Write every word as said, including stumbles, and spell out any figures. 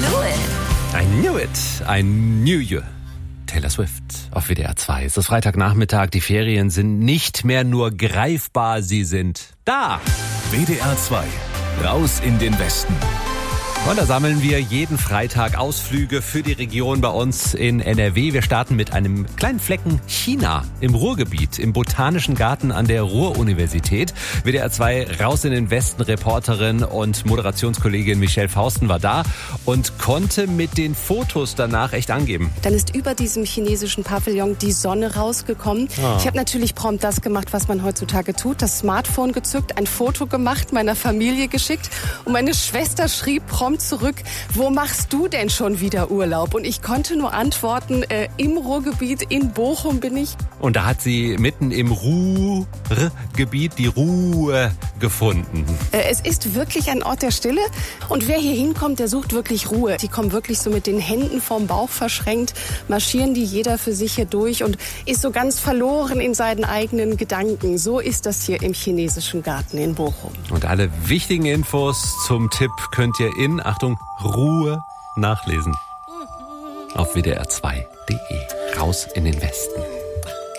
knew it. I knew it. I knew you. Taylor Swift auf W D R zwei. Es ist Freitagnachmittag. Die Ferien sind nicht mehr nur greifbar, sie sind da. W D R zwei. Raus in den Westen. Und da sammeln wir jeden Freitag Ausflüge für die Region bei uns in N R W. Wir starten mit einem kleinen Flecken China im Ruhrgebiet, im Botanischen Garten an der Ruhr-Universität. W D R zwei Raus in den Westen Reporterin und Moderationskollegin Michelle Fausten war da und konnte mit den Fotos danach echt angeben. Dann ist über diesem chinesischen Pavillon die Sonne rausgekommen. Oh. Ich habe natürlich prompt das gemacht, was man heutzutage tut. Das Smartphone gezückt, ein Foto gemacht, meiner Familie geschickt. Und meine Schwester schrieb prompt zurück, wo machst du denn schon wieder Urlaub? Und ich konnte nur antworten, äh, im Ruhrgebiet, in Bochum bin ich. Und da hat sie mitten im Ruhrgebiet die Ruhe gefunden. Äh, es ist wirklich ein Ort der Stille. Und wer hier hinkommt, der sucht wirklich Ruhe. Die kommen wirklich so mit den Händen vorm Bauch verschränkt, marschieren die jeder für sich hier durch und ist so ganz verloren in seinen eigenen Gedanken. So ist das hier im chinesischen Garten in Bochum. Und alle wichtigen Infos zum Tipp könnt ihr in Achtung, Ruhe nachlesen. Auf W D R zwei punkt de. Raus in den Westen.